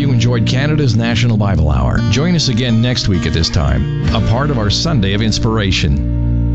you enjoyed Canada's National Bible Hour. Join us again next week at this time, a part of our Sunday of Inspiration.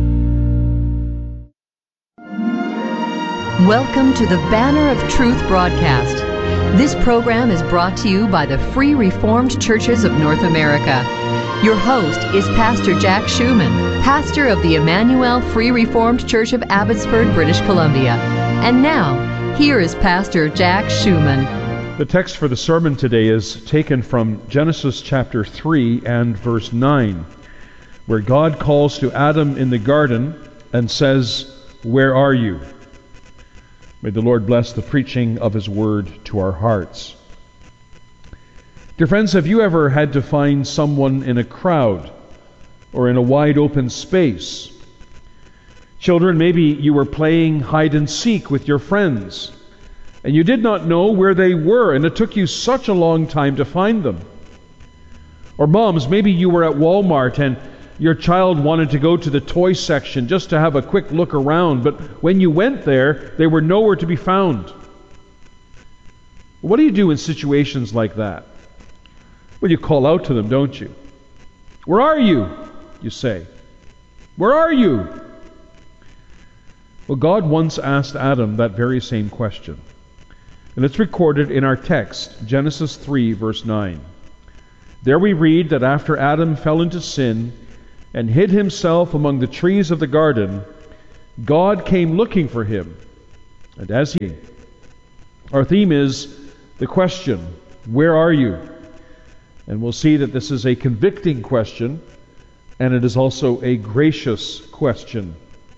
Welcome to the Banner of Truth broadcast. This program is brought to you by the Free Reformed Churches of North America. Your host is Pastor Jack Schumann, pastor of the Emmanuel Free Reformed Church of Abbotsford, British Columbia. And now, here is Pastor Jack Schumann. The text for the sermon today is taken from Genesis chapter 3 and verse 9, where God calls to Adam in the garden and says, "Where are you?" May the Lord bless the preaching of His word to our hearts. Dear friends, have you ever had to find someone in a crowd or in a wide open space? Children, maybe you were playing hide and seek with your friends, and you did not know where they were, and it took you such a long time to find them. Or moms, maybe you were at Walmart and your child wanted to go to the toy section just to have a quick look around, but when you went there, they were nowhere to be found. What do you do in situations like that? Well, you call out to them, don't you? "Where are you?" you say. "Where are you?" Well, God once asked Adam that very same question. And it's recorded in our text, Genesis 3, verse 9. There we read that after Adam fell into sin and hid himself among the trees of the garden, God came looking for him. And as he... Our theme is the question, where are you? And we'll see that this is a convicting question, and it is also a gracious question.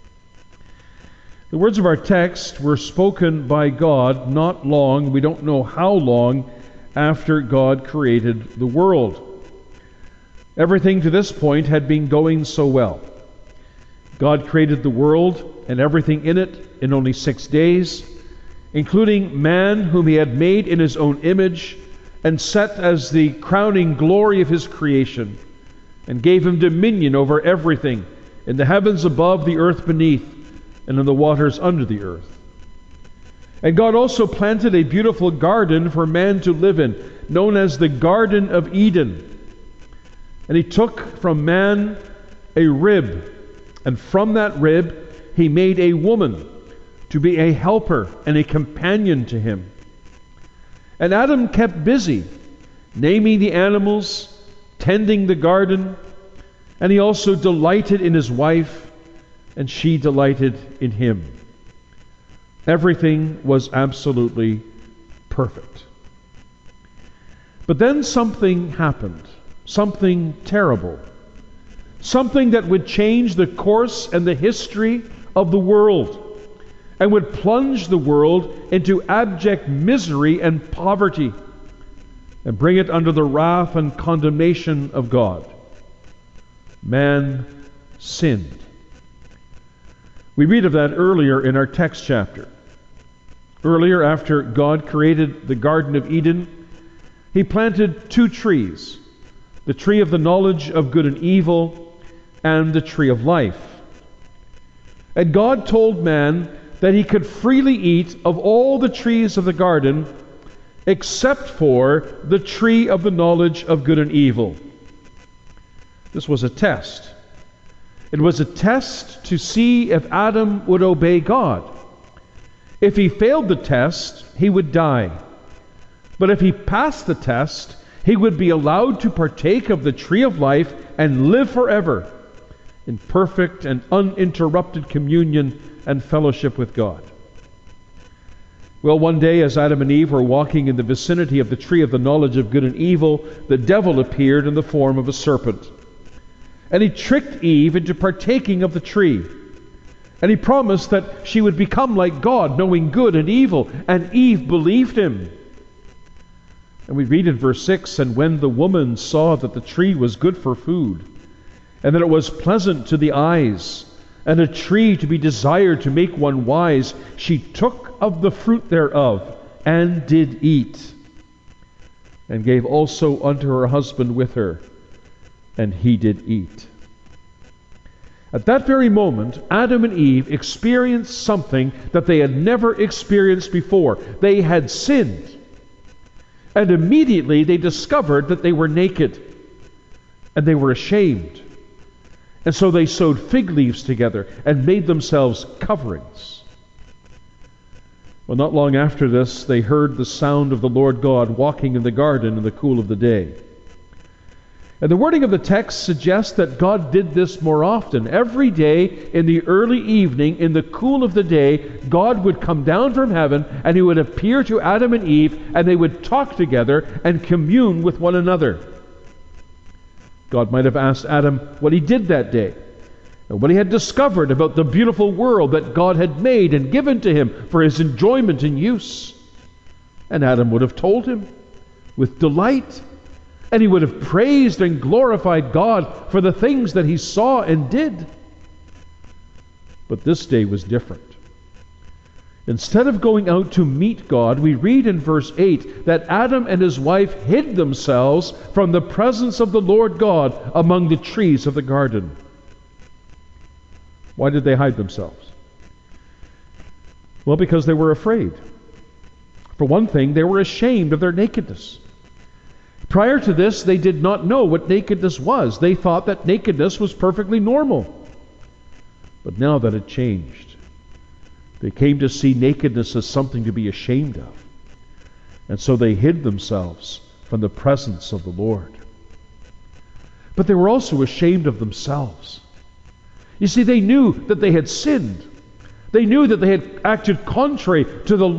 The words of our text were spoken by God not long, we don't know how long, after God created the world. Everything to this point had been going so well. God created the world and everything in it in only 6 days, including man whom He had made in His own image and set as the crowning glory of His creation, and gave him dominion over everything in the heavens above, the earth beneath, and in the waters under the earth. And God also planted a beautiful garden for man to live in, known as the Garden of Eden. And He took from man a rib, and from that rib He made a woman to be a helper and a companion to him. And Adam kept busy, naming the animals, tending the garden, and he also delighted in his wife, and she delighted in him. Everything was absolutely perfect. But then something happened. Something terrible. Something that would change the course and the history of the world, and would plunge the world into abject misery and poverty, and bring it under the wrath and condemnation of God. Man sinned. We read of that earlier in our text chapter. Earlier, after God created the Garden of Eden, He planted 2 trees. The tree of the knowledge of good and evil, and the tree of life. And God told man that he could freely eat of all the trees of the garden, except for the tree of the knowledge of good and evil. This was a test. It was a test to see if Adam would obey God. If he failed the test, he would die. But if he passed the test, he would be allowed to partake of the tree of life and live forever in perfect and uninterrupted communion and fellowship with God. Well, one day as Adam and Eve were walking in the vicinity of the tree of the knowledge of good and evil, the devil appeared in the form of a serpent. And he tricked Eve into partaking of the tree. And he promised that she would become like God, knowing good and evil. And Eve believed him. And we read in verse 6, "And when the woman saw that the tree was good for food, and that it was pleasant to the eyes, and a tree to be desired to make one wise, she took of the fruit thereof, and did eat, and gave also unto her husband with her, and he did eat." At that very moment, Adam and Eve experienced something that they had never experienced before. They had sinned. And immediately they discovered that they were naked, and they were ashamed. And so they sewed fig leaves together and made themselves coverings. Well, not long after this, they heard the sound of the Lord God walking in the garden in the cool of the day. And the wording of the text suggests that God did this more often. Every day in the early evening, in the cool of the day, God would come down from heaven and he would appear to Adam and Eve, and they would talk together and commune with one another. God might have asked Adam what he did that day, and what he had discovered about the beautiful world that God had made and given to him for his enjoyment and use. And Adam would have told him with delight, and he would have praised and glorified God for the things that he saw and did. But this day was different. Instead of going out to meet God, we read in verse 8 that Adam and his wife hid themselves from the presence of the Lord God among the trees of the garden. Why did they hide themselves? Well, because they were afraid. For one thing, they were ashamed of their nakedness. Prior to this, they did not know what nakedness was. They thought that nakedness was perfectly normal. But now that it changed, they came to see nakedness as something to be ashamed of. And so they hid themselves from the presence of the Lord. But they were also ashamed of themselves. You see, they knew that they had sinned. They knew that they had acted contrary to the